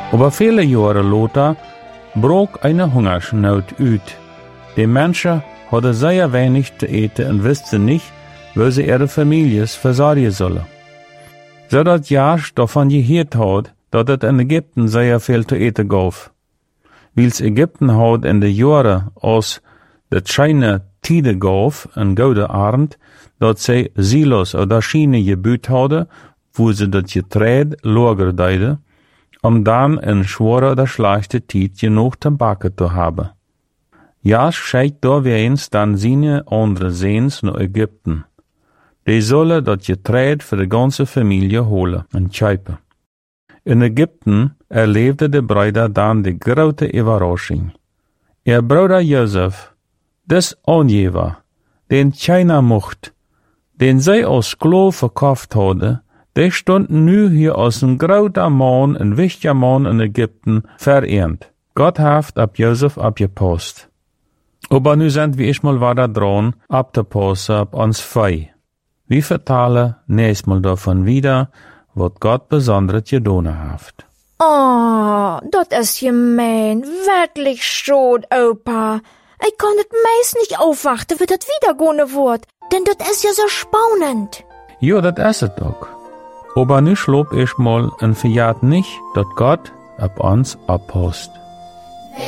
Aber viele Jahre später brach eine Hungersnot uit. Die Menschen hatten sehr wenig zu eten und wussten nicht, wo sie ihre Familien versorgen sollen. Zodat Jasch davon gehört hat, dass es in Ägypten sehr viel zu eten gab. Wils Ägypten hat in den Jahren, als de scheine Tide gaf, een gouden arend, dat zij silos oder Schiene gebuut hadden, wo ze dat Getreide lager deiden, dan in schwere oder schlechte Tijd genoeg te bakken te hebben. Jasch scheidt daar weer eens dan zijn andere Seens naar Ägypten. Die zullen dat Getreide voor de ganze Familie holen en tjeipen. In Ägypten erleefde de Bruder dan de grote Überraschung. Ihr Bruder Josef, des Angeber, den keiner mocht, den zij als Sklav verkauft hadden, der stond nu hier als een groter Mann, een wichtiger Mann in Ägypten, verehrt. Gott heeft ab Josef abgepasst. Aber nu sind wir erstmal weiter dran, abzupassen ab uns Fei. Wir vertalen nächstes Mal davon wieder, was Gott Besonderes getan hat. Oh, dat is gemein. Wirklich schade, Opa. Ich kann het meist nicht aufwarten, wie dat wieder gehen wird. Denn dat is ja so spannend. Ja, dat is het ook. Aber nu schloop ich mal und verjagt nicht, dass Gott ab uns abpasst.